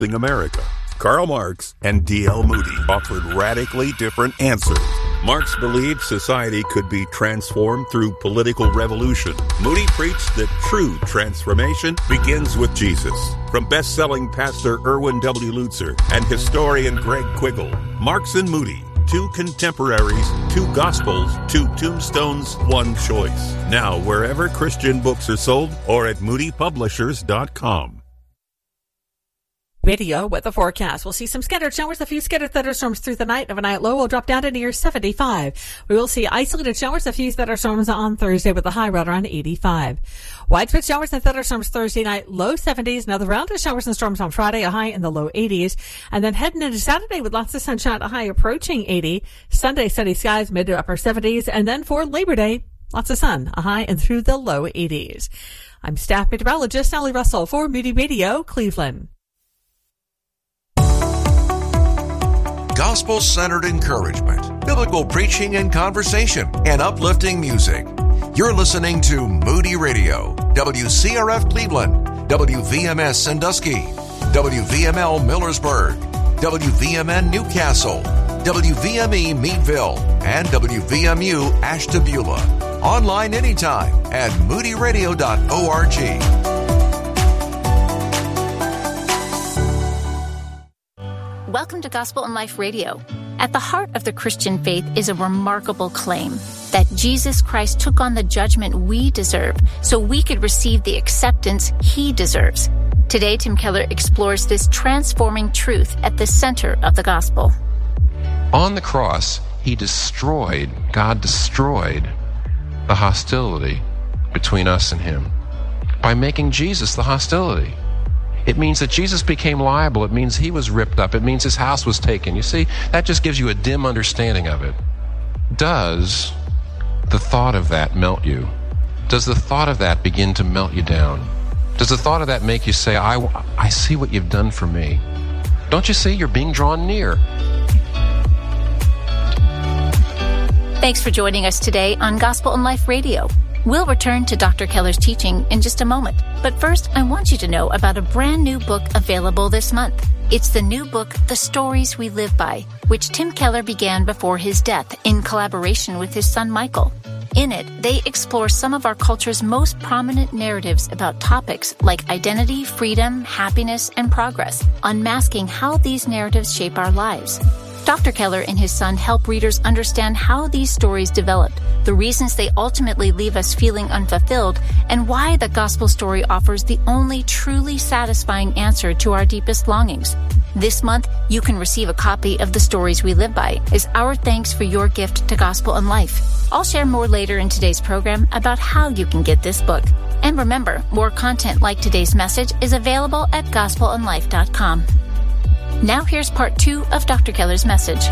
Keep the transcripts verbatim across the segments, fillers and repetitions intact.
America. Karl Marx and D L Moody offered radically different answers. Marx believed society could be transformed through political revolution. Moody preached that true transformation begins with Jesus. From best-selling pastor Erwin W. Lutzer and historian Greg Quiggle, Marx and Moody, two contemporaries, two gospels, two tombstones, one choice. Now, wherever Christian books are sold or at moody publishers dot com. Video with the forecast. We'll see some scattered showers, a few scattered thunderstorms through the night. Overnight low will drop down to near seventy-five. We will see isolated showers, a few thunderstorms on Thursday with a high right around eighty-five. Widespread showers and thunderstorms Thursday night, low seventies. Another round of showers and storms on Friday, a high in the low eighties. And then heading into Saturday with lots of sunshine, a high approaching eighty. Sunday, sunny skies, mid to upper seventies. And then for Labor Day, lots of sun, a high and through the low eighties. I'm staff meteorologist Sally Russell for Moody Radio, Cleveland. Gospel-centered encouragement, biblical preaching and conversation, and uplifting music. You're listening to Moody Radio, W C R F Cleveland, W V M S Sandusky, W V M L Millersburg, W V M N Newcastle, W V M E Meadville, and W V M U Ashtabula. Online anytime at moody radio dot org. Welcome to Gospel and Life Radio. At the heart of the Christian faith is a remarkable claim that Jesus Christ took on the judgment we deserve so we could receive the acceptance he deserves. Today, Tim Keller explores this transforming truth at the center of the gospel. On the cross, he destroyed, God destroyed the hostility between us and him by making Jesus the hostility. It means that Jesus became liable. It means he was ripped up. It means his house was taken. You see, that just gives you a dim understanding of it. Does the thought of that melt you? Does the thought of that begin to melt you down? Does the thought of that make you say, I, I see what you've done for me? Don't you see? You're being drawn near. Thanks for joining us today on Gospel and Life Radio. We'll return to Doctor Keller's teaching in just a moment. But first, I want you to know about a brand new book available this month. It's the new book, The Stories We Live By, which Tim Keller began before his death in collaboration with his son Michael. In it, they explore some of our culture's most prominent narratives about topics like identity, freedom, happiness, and progress, unmasking how these narratives shape our lives. Doctor Keller and his son help readers understand how these stories developed, the reasons they ultimately leave us feeling unfulfilled, and why the gospel story offers the only truly satisfying answer to our deepest longings. This month, you can receive a copy of The Stories We Live By as our thanks for your gift to Gospel and Life. I'll share more later in today's program about how you can get this book. And remember, more content like today's message is available at gospel and life dot com. Now here's part two of Doctor Keller's message.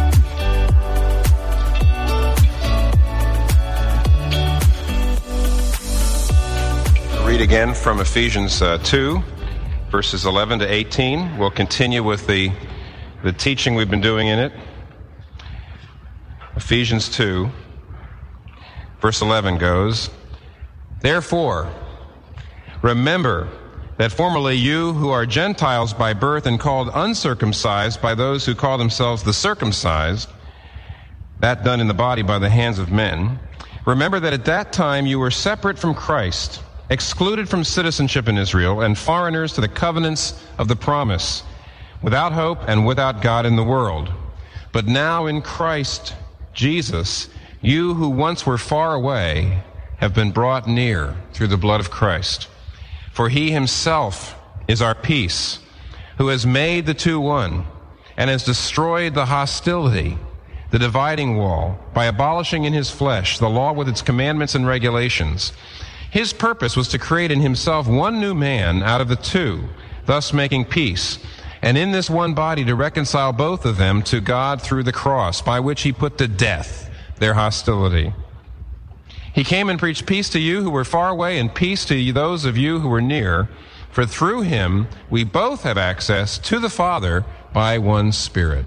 Read again from Ephesians uh, two, verses eleven to eighteen. We'll continue with the, the teaching we've been doing in it. Ephesians two, verse eleven goes, Therefore, remember that formerly you who are Gentiles by birth and called uncircumcised by those who call themselves the circumcised, that done in the body by the hands of men, remember that at that time you were separate from Christ, excluded from citizenship in Israel, and foreigners to the covenants of the promise, without hope and without God in the world. But now in Christ Jesus, you who once were far away have been brought near through the blood of Christ. For he himself is our peace, who has made the two one, and has destroyed the hostility, the dividing wall, by abolishing in his flesh the law with its commandments and regulations. His purpose was to create in himself one new man out of the two, thus making peace, and in this one body to reconcile both of them to God through the cross, by which he put to death their hostility. He came and preached peace to you who were far away and peace to those of you who were near, for through him we both have access to the Father by one Spirit.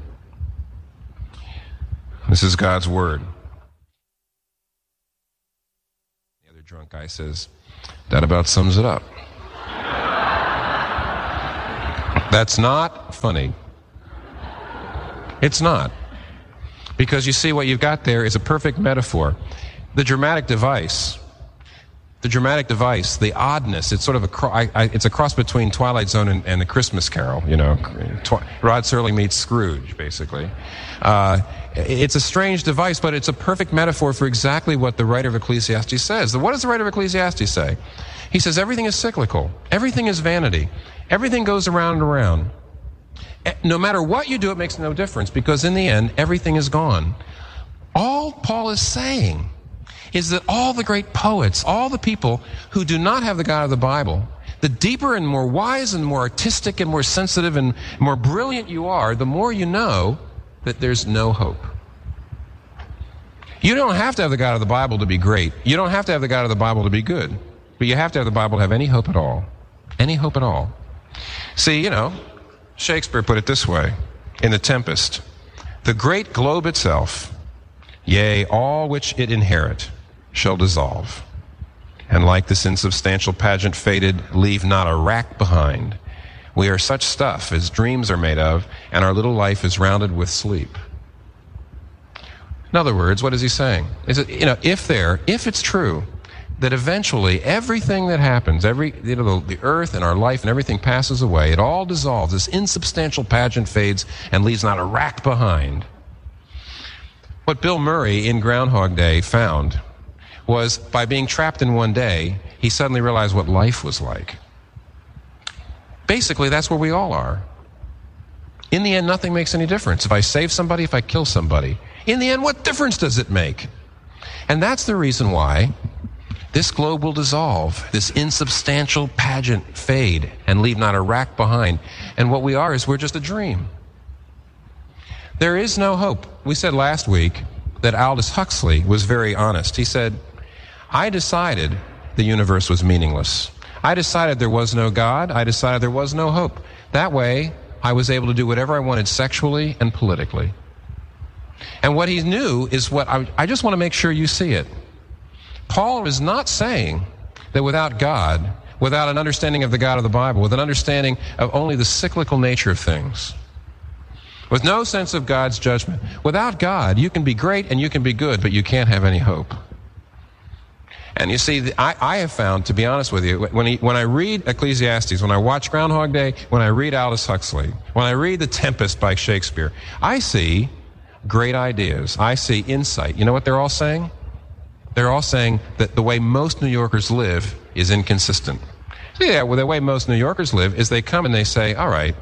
This is God's word. The other drunk guy says, that about sums it up. That's not funny. It's not. Because you see, what you've got there is a perfect metaphor. The dramatic device, the dramatic device, the oddness, it's sort of a, cro- I, I, it's a cross between Twilight Zone and, and The Christmas Carol, you know. Twi- Rod Serling meets Scrooge, basically. Uh, it's a strange device, but it's a perfect metaphor for exactly what the writer of Ecclesiastes says. What does the writer of Ecclesiastes say? He says everything is cyclical. Everything is vanity. Everything goes around and around. No matter what you do, it makes no difference, because in the end, everything is gone. All Paul is saying is that all the great poets, all the people who do not have the God of the Bible, the deeper and more wise and more artistic and more sensitive and more brilliant you are, the more you know that there's no hope. You don't have to have the God of the Bible to be great. You don't have to have the God of the Bible to be good. But you have to have the Bible to have any hope at all. Any hope at all. See, you know, Shakespeare put it this way in The Tempest: the great globe itself, yea, all which it inherit, shall dissolve, and like this insubstantial pageant faded, leave not a rack behind. We are such stuff as dreams are made of, and our little life is rounded with sleep. In other words, what is he saying? Is it, you know, if there, if it's true that eventually everything that happens, every, you know, the, the earth and our life and everything passes away, it all dissolves, this insubstantial pageant fades and leaves not a rack behind. What Bill Murray in Groundhog Day found was, by being trapped in one day, he suddenly realized what life was like. Basically, that's where we all are. In the end, nothing makes any difference. If I save somebody, if I kill somebody, in the end, what difference does it make? And that's the reason why this globe will dissolve, this insubstantial pageant fade, and leave not a rack behind. And what we are is we're just a dream. There is no hope. We said last week that Aldous Huxley was very honest. He said, I decided the universe was meaningless. I decided there was no God. I decided there was no hope. That way, I was able to do whatever I wanted sexually and politically. And what he knew is what I, I just want to make sure you see it. Paul is not saying that without God, without an understanding of the God of the Bible, with an understanding of only the cyclical nature of things, with no sense of God's judgment, without God, you can be great and you can be good, but you can't have any hope. And you see, I, I have found, to be honest with you, when, he, when I read Ecclesiastes, when I watch Groundhog Day, when I read Aldous Huxley, when I read The Tempest by Shakespeare, I see great ideas. I see insight. You know what they're all saying? They're all saying that the way most New Yorkers live is inconsistent. So yeah, well, the way most New Yorkers live is they come and they say, all right,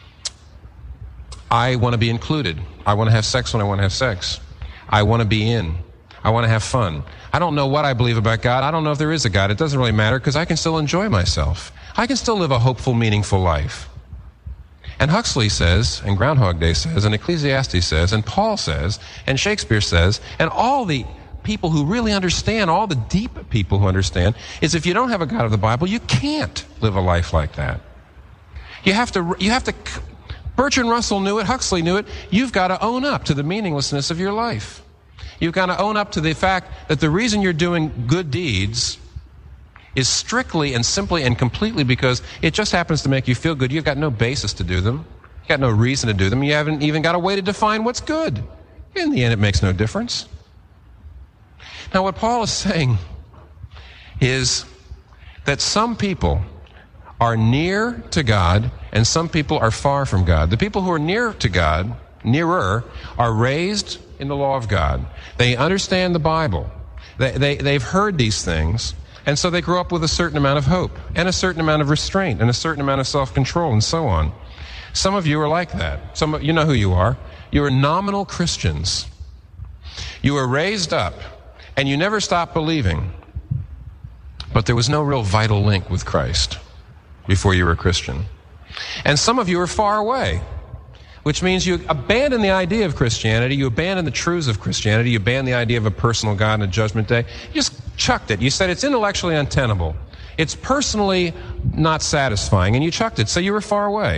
I want to be included. I want to have sex when I want to have sex. I want to be in. I want to have fun. I don't know what I believe about God. I don't know if there is a God. It doesn't really matter, because I can still enjoy myself. I can still live a hopeful, meaningful life. And Huxley says, and Groundhog Day says, and Ecclesiastes says, and Paul says, and Shakespeare says, and all the people who really understand, all the deep people who understand, is if you don't have a God of the Bible, you can't live a life like that. You have to, you have to, Bertrand Russell knew it, Huxley knew it, you've got to own up to the meaninglessness of your life. You've got to own up to the fact that the reason you're doing good deeds is strictly and simply and completely because it just happens to make you feel good. You've got no basis to do them. You've got no reason to do them. You haven't even got a way to define what's good. In the end, it makes no difference. Now, what Paul is saying is that some people are near to God and some people are far from God. The people who are near to God, nearer, are raised in the law of God. They understand the Bible. They, they, they've heard these things, and so they grow up with a certain amount of hope and a certain amount of restraint and a certain amount of self-control and so on. Some of you are like that. Some of, you know who you are. You are nominal Christians. You were raised up, and you never stopped believing, but there was no real vital link with Christ before you were a Christian. And some of you are far away, which means you abandon the idea of Christianity, you abandon the truths of Christianity, you abandon the idea of a personal God and a judgment day. You just chucked it. You said it's intellectually untenable. It's personally not satisfying, and you chucked it, so you were far away.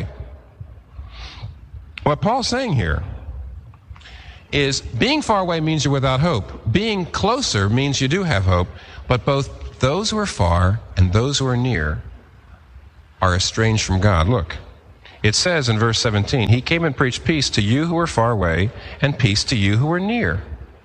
What Paul's saying here is being far away means you're without hope. Being closer means you do have hope, but both those who are far and those who are near are estranged from God. Look, It says in verse seventeen, he came and preached peace to you who were far away and peace to you who were near.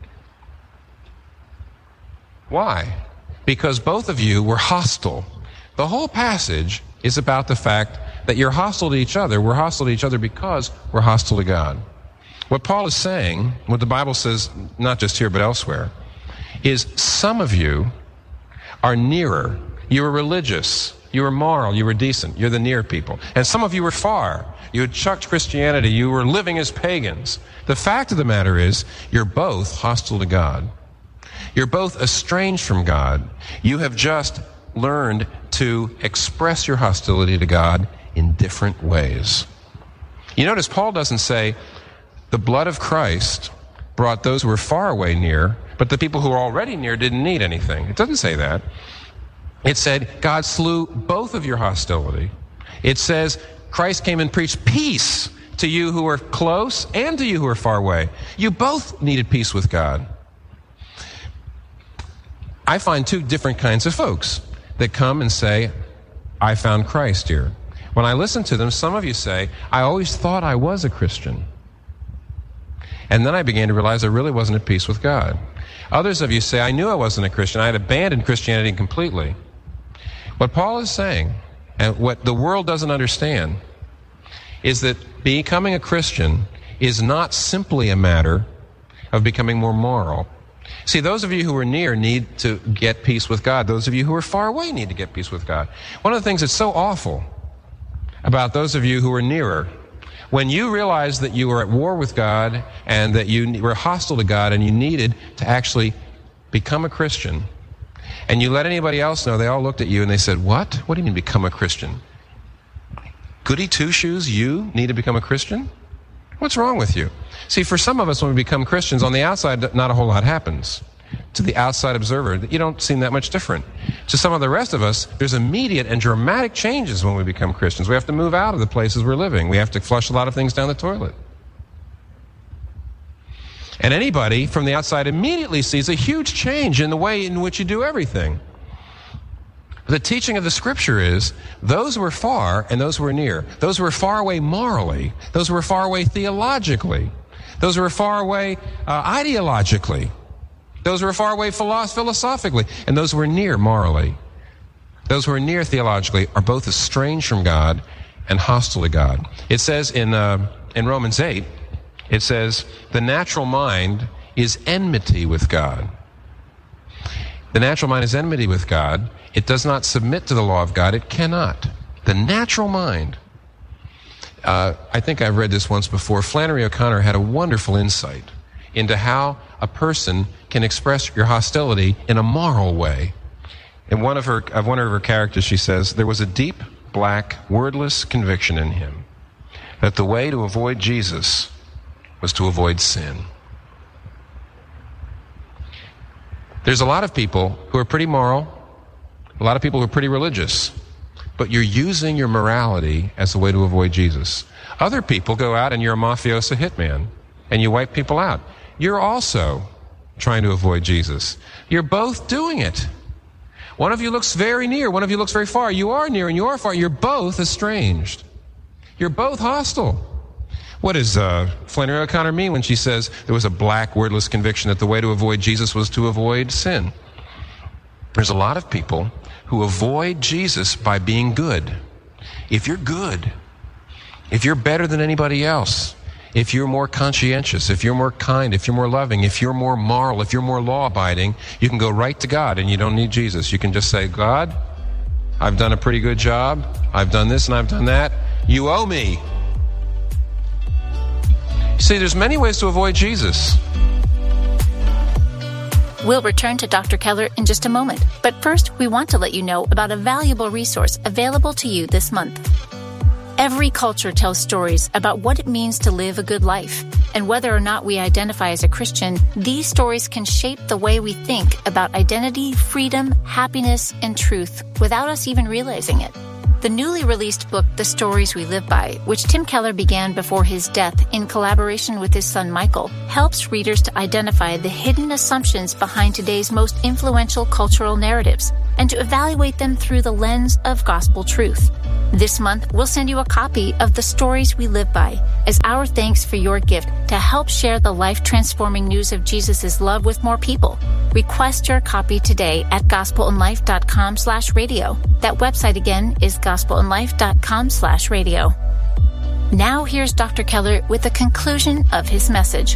Why? Because both of you were hostile. The whole passage is about the fact that you're hostile to each other. We're hostile to each other because we're hostile to God. What Paul is saying, what the Bible says, not just here but elsewhere, is some of you are nearer. You were religious. You were moral. You were decent. You're the near people. And some of you were far. You had chucked Christianity. You were living as pagans. The fact of the matter is, you're both hostile to God. You're both estranged from God. You have just learned to express your hostility to God in different ways. You notice Paul doesn't say, the blood of Christ brought those who were far away near, but the people who were already near didn't need anything. It doesn't say that. It said, God slew both of your hostility. It says, Christ came and preached peace to you who are close and to you who are far away. You both needed peace with God. I find two different kinds of folks that come and say, I found Christ here. When I listen to them, some of you say, I always thought I was a Christian. And then I began to realize I really wasn't at peace with God. Others of you say, I knew I wasn't a Christian. I had abandoned Christianity completely. What Paul is saying, and what the world doesn't understand, is that becoming a Christian is not simply a matter of becoming more moral. See, those of you who are near need to get peace with God. Those of you who are far away need to get peace with God. One of the things that's so awful about those of you who are nearer, when you realize that you were at war with God and that you were hostile to God and you needed to actually become a Christian, and you let anybody else know, they all looked at you and they said, what? What do you mean become a Christian? Goody two-shoes, you need to become a Christian? What's wrong with you? See, for some of us, when we become Christians, on the outside, not a whole lot happens. To the outside observer, you don't seem that much different. To some of the rest of us, there's immediate and dramatic changes when we become Christians. We have to move out of the places we're living. We have to flush a lot of things down the toilet. And anybody from the outside immediately sees a huge change in the way in which you do everything. The teaching of the Scripture is, those who are far and those who are near, those who are far away morally, those who are far away theologically, those who are far away uh, ideologically, those who are far away philosophically, and those who are near morally, those who are near theologically, are both estranged from God and hostile to God. It says in uh, in Romans eight, it says, the natural mind is enmity with God. The natural mind is enmity with God. It does not submit to the law of God. It cannot. The natural mind. Uh, I think I've read this once before. Flannery O'Connor had a wonderful insight into how a person can express your hostility in a moral way. In one of her, of one of her characters, she says, there was a deep, black, wordless conviction in him that the way to avoid Jesus was to avoid sin. There's a lot of people who are pretty moral, a lot of people who are pretty religious, but you're using your morality as a way to avoid Jesus. Other people go out and you're a mafioso hitman, and you wipe people out. You're also trying to avoid Jesus. You're both doing it. One of you looks very near, one of you looks very far. You are near and you are far. You're both estranged. You're both hostile. What does uh, Flannery O'Connor mean when she says there was a black, wordless conviction that the way to avoid Jesus was to avoid sin? There's a lot of people who avoid Jesus by being good. If you're good, if you're better than anybody else, if you're more conscientious, if you're more kind, if you're more loving, if you're more moral, if you're more law-abiding, you can go right to God and you don't need Jesus. You can just say, God, I've done a pretty good job. I've done this and I've done that. You owe me. See, there's many ways to avoid Jesus. We'll return to Doctor Keller in just a moment. But first, we want to let you know about a valuable resource available to you this month. Every culture tells stories about what it means to live a good life. And whether or not we identify as a Christian, these stories can shape the way we think about identity, freedom, happiness, and truth without us even realizing it. The newly released book, The Stories We Live By, which Tim Keller began before his death in collaboration with his son Michael, helps readers to identify the hidden assumptions behind today's most influential cultural narratives and to evaluate them through the lens of gospel truth. This month, we'll send you a copy of The Stories We Live By as our thanks for your gift to help share the life-transforming news of Jesus' love with more people. Request your copy today at gospelandlife.com slash radio. That website again is gospelandlife.com slash radio. Now here's Doctor Keller with the conclusion of his message.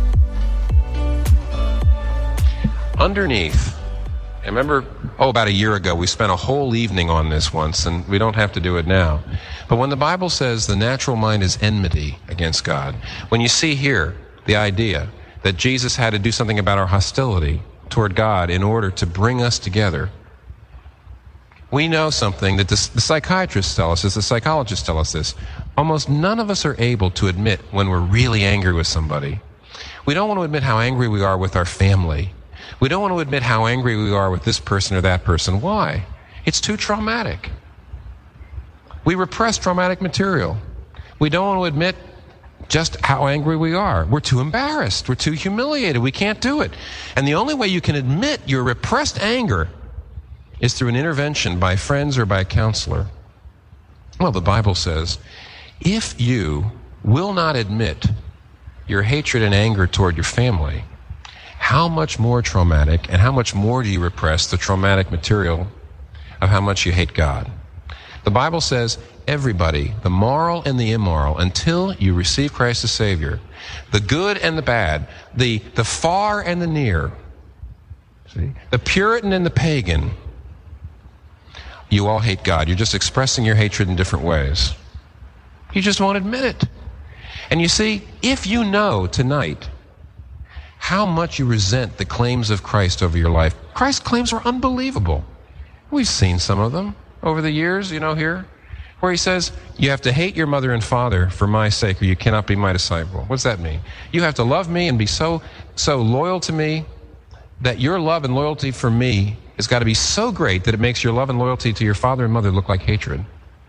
Underneath, I remember, oh, about a year ago, we spent a whole evening on this once, and we don't have to do it now. But when the Bible says the natural mind is enmity against God, when you see here the idea that Jesus had to do something about our hostility toward God in order to bring us together, we know something that the, the psychiatrists tell us, as the psychologists tell us this. Almost none of us are able to admit when we're really angry with somebody. We don't want to admit how angry we are with our family. We don't want to admit how angry we are with this person or that person. Why? It's too traumatic. We repress traumatic material. We don't want to admit just how angry we are. We're too embarrassed. We're too humiliated. We can't do it. And the only way you can admit your repressed anger is through an intervention by friends or by a counselor. Well, the Bible says, if you will not admit your hatred and anger toward your family, how much more traumatic and how much more do you repress the traumatic material of how much you hate God? The Bible says everybody, the moral and the immoral, until you receive Christ as Savior, the good and the bad, the, the far and the near, see, the Puritan and the pagan, you all hate God. You're just expressing your hatred in different ways. You just won't admit it. And you see, if you know tonight how much you resent the claims of Christ over your life, Christ's claims are unbelievable. We've seen some of them over the years, you know, here, where he says, you have to hate your mother and father for my sake, or you cannot be my disciple. What's that mean? You have to love me and be so, so loyal to me that your love and loyalty for me has got to be so great that it makes your love and loyalty to your father and mother look like hatred.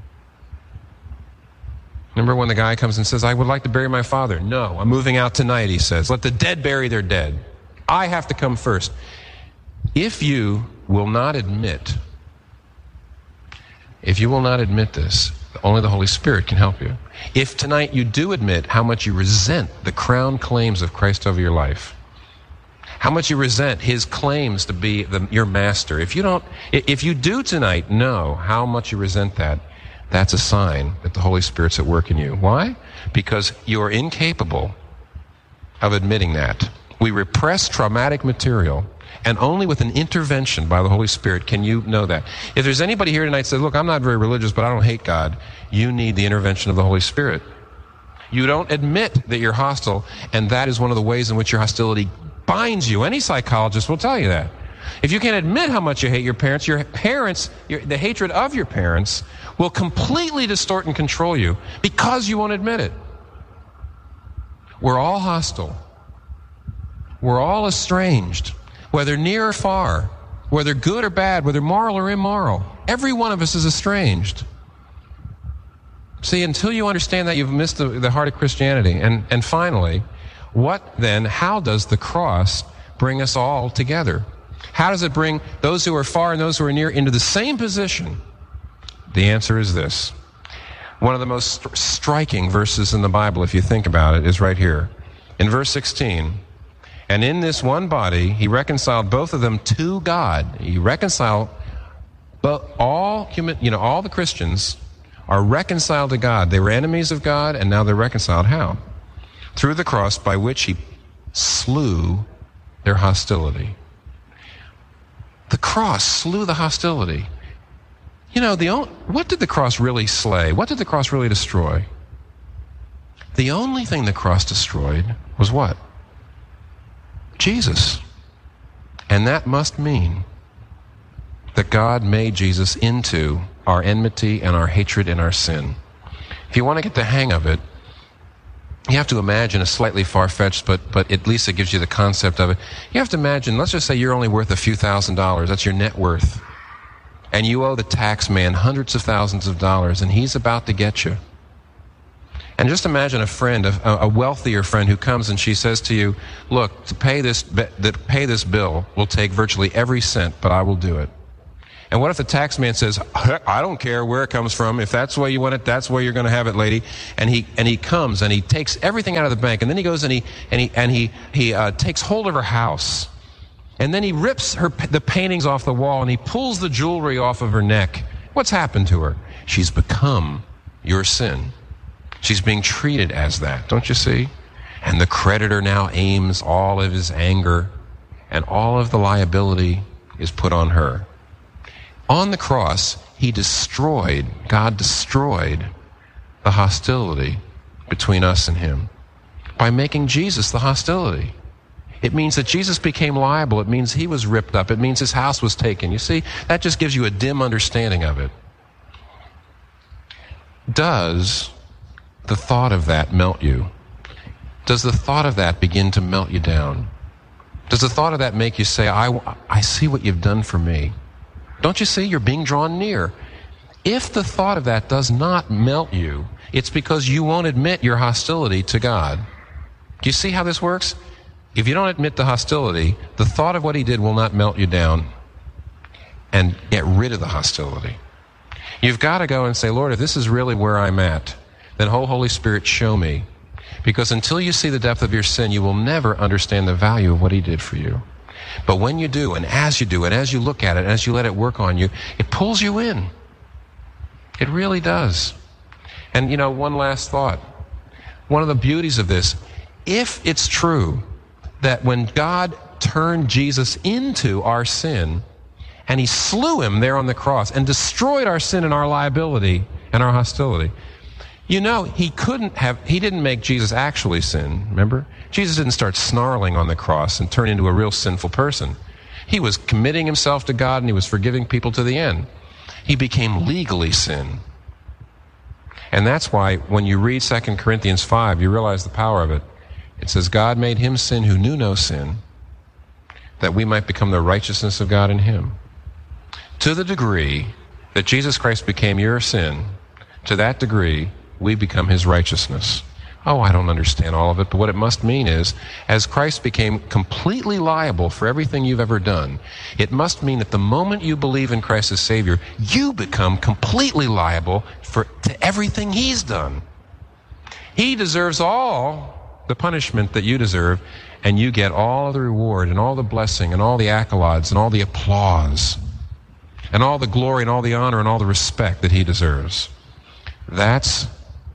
Remember when the guy comes and says, I would like to bury my father. No, I'm moving out tonight, he says. Let the dead bury their dead. I have to come first. If you will not admit, if you will not admit this, only the Holy Spirit can help you. If tonight you do admit how much you resent the crown claims of Christ over your life, how much you resent his claims to be the, your master, if you don't, if you do tonight know how much you resent that, that's a sign that the Holy Spirit's at work in you. Why? Because you're incapable of admitting that. We repress traumatic material, and only with an intervention by the Holy Spirit can you know that. If there's anybody here tonight that says, look, I'm not very religious, but I don't hate God, you need the intervention of the Holy Spirit. You don't admit that you're hostile, and that is one of the ways in which your hostility binds you. Any psychologist will tell you that. If you can't admit how much you hate your parents, your parents, your, the hatred of your parents will completely distort and control you because you won't admit it. We're all hostile. We're all estranged, whether near or far, whether good or bad, whether moral or immoral. Every one of us is estranged. See, until you understand that, you've missed the, the heart of Christianity. And, and finally, what then, how does the cross bring us all together? How does it bring those who are far and those who are near into the same position? The answer is this. One of the most st- striking verses in the Bible, if you think about it, is right here. In verse sixteen, and in this one body, he reconciled both of them to God. He reconciled, but all human, you know, all the Christians are reconciled to God. They were enemies of God, and now they're reconciled. How? Through the cross, by which he slew their hostility. The cross slew the hostility. You know, the only, what did the cross really slay? What did the cross really destroy? The only thing the cross destroyed was what? Jesus. And that must mean that God made Jesus into our enmity and our hatred and our sin. If you want to get the hang of it, you have to imagine a slightly far-fetched, but, but at least it gives you the concept of it. You have to imagine, let's just say you're only worth a few thousand dollars. That's your net worth. And you owe the tax man hundreds of thousands of dollars, and he's about to get you. And just imagine a friend, a, a wealthier friend who comes and she says to you, look, to pay this, to pay this bill will take virtually every cent, but I will do it. And what if the tax man says, I don't care where it comes from. If that's the way you want it, that's where you're going to have it, lady. And he and he comes and he takes everything out of the bank. And then he goes and he and he and he he uh, takes hold of her house. And then he rips her the paintings off the wall and he pulls the jewelry off of her neck. What's happened to her? She's become your sin. She's being treated as that, don't you see? And the creditor now aims all of his anger and all of the liability is put on her. On the cross, he destroyed, God destroyed the hostility between us and him by making Jesus the hostility. It means that Jesus became liable. It means he was ripped up. It means his house was taken. You see, that just gives you a dim understanding of it. Does the thought of that melt you? Does the thought of that begin to melt you down? Does the thought of that make you say, I, I see what you've done for me? Don't you see? You're being drawn near. If the thought of that does not melt you, it's because you won't admit your hostility to God. Do you see how this works? If you don't admit the hostility, the thought of what he did will not melt you down and get rid of the hostility. You've got to go and say, Lord, if this is really where I'm at, then, oh, Holy Spirit, show me. Because until you see the depth of your sin, you will never understand the value of what he did for you. But when you do, and as you do, and as you look at it, and as you let it work on you, it pulls you in. It really does. And, you know, one last thought. One of the beauties of this, if it's true that when God turned Jesus into our sin, and he slew him there on the cross, and destroyed our sin and our liability and our hostility, you know, he couldn't have, he didn't make Jesus actually sin, remember? Jesus didn't start snarling on the cross and turn into a real sinful person. He was committing himself to God and he was forgiving people to the end. He became legally sin. And that's why when you read Second Corinthians five, you realize the power of it. It says, God made him sin who knew no sin, that we might become the righteousness of God in him. To the degree that Jesus Christ became your sin, to that degree, we become his righteousness. Oh, I don't understand all of it, but what it must mean is, as Christ became completely liable for everything you've ever done, it must mean that the moment you believe in Christ as Savior, you become completely liable for to everything he's done. He deserves all the punishment that you deserve, and you get all the reward and all the blessing and all the accolades and all the applause and all the glory and all the honor and all the respect that he deserves. That's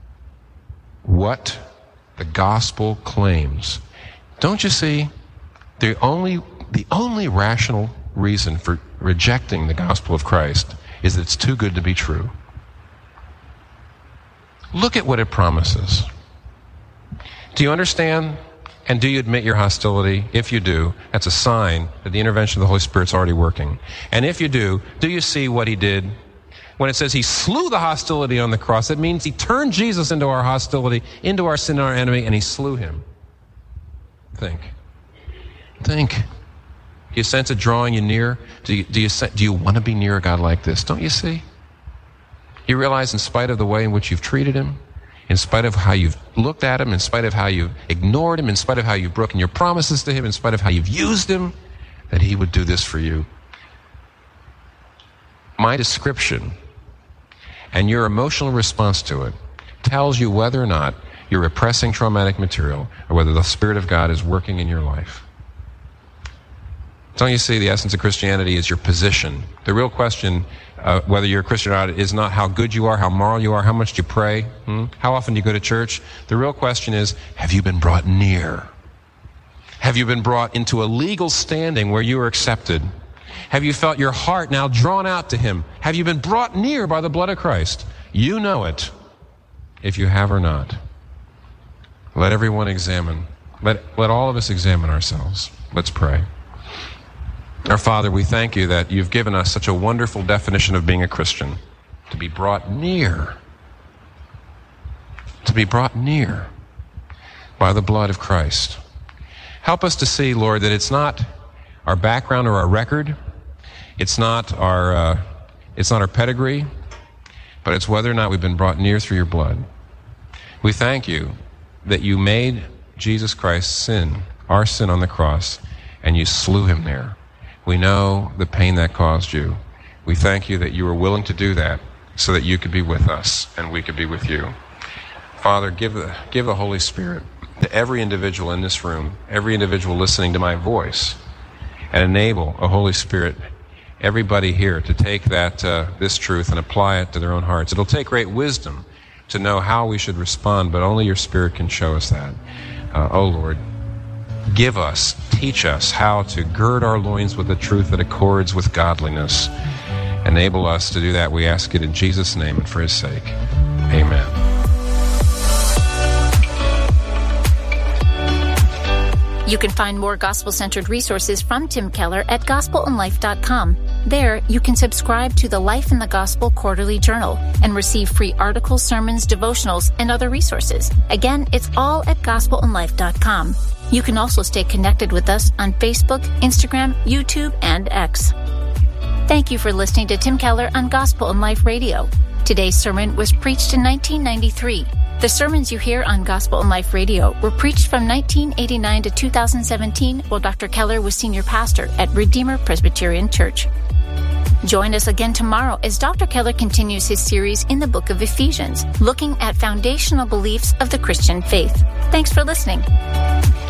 what the gospel claims. Don't you see? The only, the only rational reason for rejecting the gospel of Christ is that it's too good to be true. Look at what it promises. Do you understand? And do you admit your hostility? If you do, that's a sign that the intervention of the Holy Spirit's already working. And if you do, do you see what he did? When it says he slew the hostility on the cross, it means he turned Jesus into our hostility, into our sin and our enemy, and he slew him. Think. Think. Do you sense it drawing you near? Do you, do you, do you want to be near a God like this? Don't you see? You realize in spite of the way in which you've treated him, in spite of how you've looked at him, in spite of how you've ignored him, in spite of how you've broken your promises to him, in spite of how you've used him, that he would do this for you. My description and your emotional response to it tells you whether or not you're repressing traumatic material or whether the Spirit of God is working in your life. Don't you see the essence of Christianity is your position? The real question, uh, whether you're a Christian or not, is not how good you are, how moral you are, how much do you pray, hmm? How often do you go to church? The real question is, have you been brought near? Have you been brought into a legal standing where you are accepted? Have you felt your heart now drawn out to him? Have you been brought near by the blood of Christ? You know it, if you have or not. Let everyone examine. Let, let all of us examine ourselves. Let's pray. Our Father, we thank you that you've given us such a wonderful definition of being a Christian. To be brought near. To be brought near by the blood of Christ. Help us to see, Lord, that it's not our background or our record. It's not our, uh, it's not our pedigree, but it's whether or not we've been brought near through your blood. We thank you that you made Jesus Christ sin, our sin on the cross, and you slew him there. We know the pain that caused you. We thank you that you were willing to do that so that you could be with us and we could be with you. Father, give the, give the Holy Spirit to every individual in this room, every individual listening to my voice, and enable a Holy Spirit, everybody here, to take that uh, this truth and apply it to their own hearts. It'll take great wisdom to know how we should respond, but only your Spirit can show us that. Uh, oh Lord, give us, teach us how to gird our loins with the truth that accords with godliness. Enable us to do that, we ask it in Jesus' name and for his sake. Amen. You can find more gospel-centered resources from Tim Keller at gospel in life dot com. There, you can subscribe to the Life in the Gospel Quarterly Journal and receive free articles, sermons, devotionals, and other resources. Again, it's all at gospel in life dot com. You can also stay connected with us on Facebook, Instagram, YouTube, and X. Thank you for listening to Tim Keller on Gospel in Life Radio. Today's sermon was preached in nineteen ninety-three. The sermons you hear on Gospel in Life Radio were preached from nineteen eighty-nine to two thousand seventeen while Doctor Keller was senior pastor at Redeemer Presbyterian Church. Join us again tomorrow as Doctor Keller continues his series in the book of Ephesians, looking at foundational beliefs of the Christian faith. Thanks for listening.